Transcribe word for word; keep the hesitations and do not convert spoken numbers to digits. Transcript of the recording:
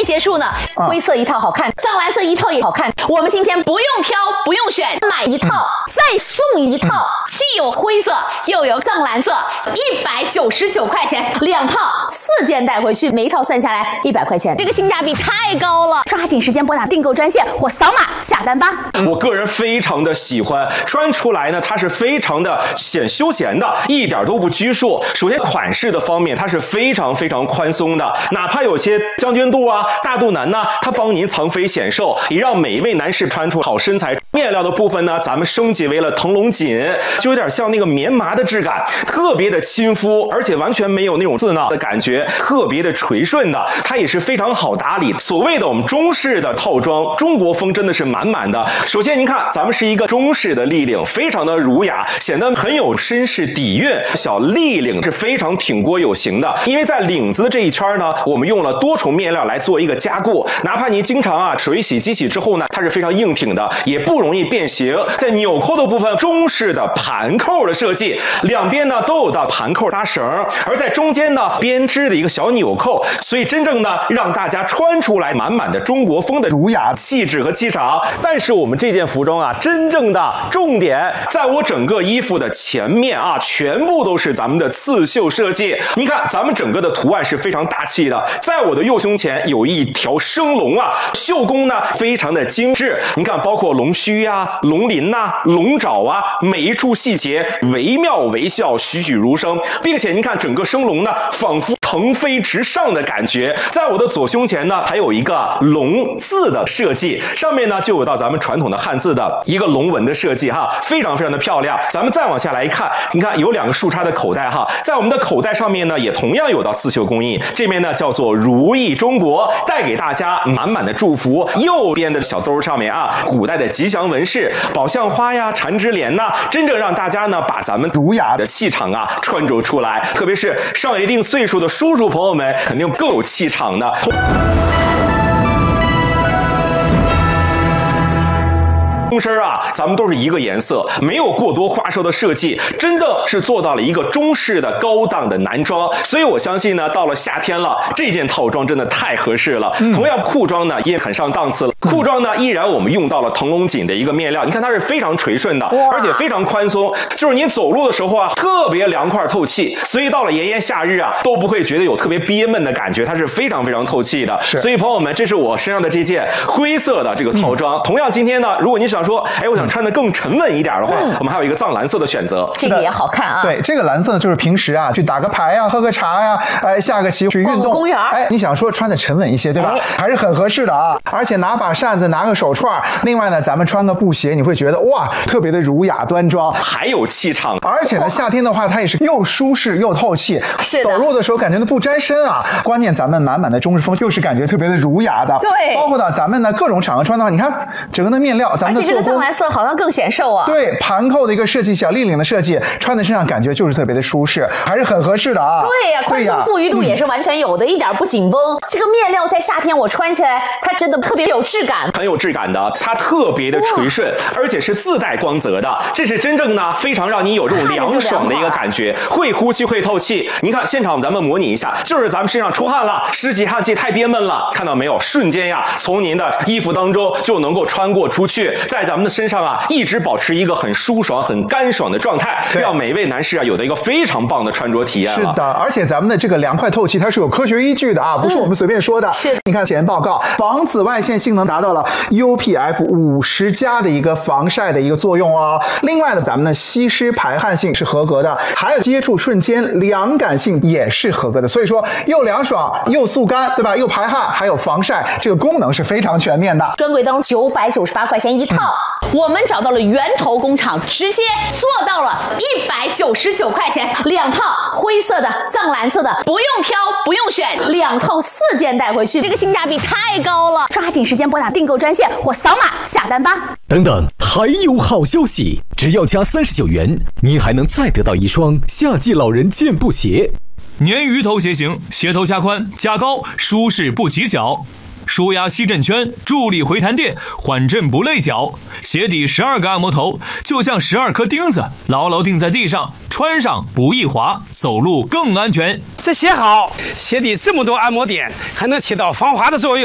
结束呢。啊、灰色一套好看，藏蓝色一套也好看。我们今天不用挑，不用选，买一套、嗯、再送一套，嗯、既有灰色又有藏蓝色，一百九十九块钱两套，四件带回去，每一套算下来一百块钱，这个性价比太高了！抓紧时间拨打订购专线或扫码下单吧。 我个人非常的喜欢，穿出来呢，它是非常的显休闲的，一点都不拘束。首先款式的方面，它是非常非常宽松的，哪怕有些将军肚啊、大肚腩呐、啊，它帮您藏肥显瘦，也让每一位男士穿出好身材。面料的部分呢，咱们升级为了腾龙锦，就有点像那个棉麻的质感，特别的亲肤，而且完全没有那种刺挠的感觉，特别的垂顺的，它也是非常好打理。所谓的我们中式的套装，中国风真的是满满的。首先您看，咱们是一个中式的立领，非常的儒雅，显得很有绅士底蕴。小立领是非常挺锅有型的，因为在领子的这一圈呢，我们用了多重面料来做一个加固，哪怕您经常啊水洗机洗之后呢，它是非常硬挺的，也不容易变形。在纽扣的部分，中式的盘扣的设计，两边呢都有的盘扣搭绳，而在中间呢编织的一个小纽扣，所以真正呢让大家穿出来满满的中国风的儒雅气质和气场。但是我们这件服装啊，真正的重点在我整个衣服的前面啊，全部都是咱们的刺绣设计。你看咱们整个的图案是非常大气的，在我的右胸前有一条生龙啊，绣工呢非常的精致。你看包括龙须啊、龙鳞呐、啊、龙爪啊，每一处细节惟妙惟肖，栩栩如生，并且您看整个生龙呢，仿佛腾飞直上的感觉。在我的左胸前呢，还有一个龙字的设计，上面呢就有到咱们传统的汉字的一个龙纹的设计哈，非常非常的漂亮。咱们再往下来一看，你看有两个竖插的口袋哈，在我们的口袋上面呢，也同样有到刺绣工艺，这边呢叫做如意中国，带给大家满满的祝福。右边的小兜上面啊，古代的吉祥纹饰，宝相花呀、缠枝莲呐，真正让大家呢把咱们儒雅的气场啊穿着出来，特别是上了一定岁数的叔叔朋友们，肯定更有气场的。通身啊，咱们都是一个颜色，没有过多花哨的设计，真的是做到了一个中式的高档的男装。所以我相信呢，到了夏天了，这件套装真的太合适了。嗯、同样裤装呢也很上档次了，裤装呢依然我们用到了腾龙锦的一个面料，你看它是非常垂顺的，而且非常宽松，就是您走路的时候啊特别凉快透气，所以到了炎炎夏日啊都不会觉得有特别憋闷的感觉，它是非常非常透气的。所以朋友们，这是我身上的这件灰色的这个套装。嗯、同样今天呢，如果你想说，哎，我想穿得更沉稳一点的话，嗯、我们还有一个藏蓝色的选择， 这个也好看啊。 对，这个蓝色呢，就是平时啊去打个牌呀、啊、喝个茶呀、啊，哎，下个棋去运动， 公园， 哎，你想说穿得沉稳一些，对吧？哎、还是很合适的啊。而且拿把扇子，拿个手串，另外呢，咱们穿个布鞋，你会觉得哇，特别的儒雅端庄， 还有气场。 而且呢，夏天的话，它也是又舒适又透气， 是走路的时候感觉都不沾身啊。关键咱们满满的中式风，又是感觉特别的儒雅的。 对， 包括到咱们的各种场合穿的话，你看整个的面料，咱们的做工，而且这个藏蓝色好像更显瘦啊。 对，盘扣的一个设计，小立领的设计，穿在身上感觉就是特别的舒适，还是很合适的啊。 对呀、啊，宽松富裕度也是完全有的，嗯、一点不紧绷。这个面料在夏天我穿起来，它真的特别有质感， 很有质感的，它特别的垂顺，而且是自带光泽的，这是真正呢非常让你有这种凉爽的一个感觉，会呼吸会透气。您看现场咱们模拟一下，就是咱们身上出汗了，湿气汗气太憋闷了，看到没有？瞬间呀，从您的衣服当中就能够穿过出去，在咱们的身上啊一直保持一个很舒爽、很干爽的状态，让每一位男士啊有的一个非常棒的穿着体验了。 是的，而且咱们的这个凉快透气，它是有科学依据的啊，不是我们随便说的。 嗯、是， 你看检验报告，防紫外线性能达到了 U P F 五十 加的一个防晒的一个作用哦。另外呢，咱们的吸湿排汗性是合格的，还有接触瞬间凉感性也是合格的。所以说，又凉爽又速干，对吧？又排汗，还有防晒，这个功能是非常全面的。 专柜当中九百九十八块钱一套。嗯、我们找到了源头工厂，直接做到了一百九十九块钱两套，灰色的、藏蓝色的，不用挑，不用选，两套四件带回去，这个性价比太高了！抓紧时间拨打订购专线或扫码下单吧。 等等，还有好消息！只要加三十九元，您还能再得到一双夏季老人健步鞋。 鲶鱼头鞋型，鞋头加宽加高，舒适不挤脚。舒压吸震圈，助力回弹垫，缓震不累脚。鞋底十二个按摩头，就像十二颗钉子，牢牢钉在地上，穿上不易滑，走路更安全。 这鞋好，鞋底这么多按摩点，还能起到防滑的作用。